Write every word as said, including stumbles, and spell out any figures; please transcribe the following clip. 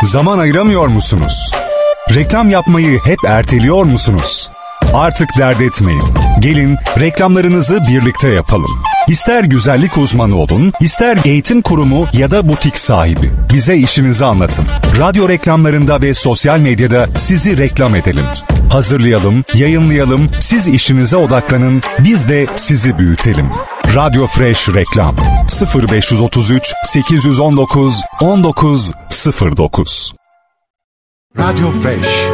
Zaman ayıramıyor musunuz? Reklam yapmayı hep erteliyor musunuz? Artık dert etmeyin. Gelin reklamlarınızı birlikte yapalım. İster güzellik uzmanı olun, ister eğitim kurumu ya da butik sahibi. Bize işinizi anlatın. Radyo reklamlarında ve sosyal medyada sizi reklam edelim. Hazırlayalım, yayınlayalım, siz işinize odaklanın, biz de sizi büyütelim. Radyo Fresh Reklam sıfır beş otuz üç sekiz yüz on dokuz on dokuz sıfır dokuz. Radyo Fresh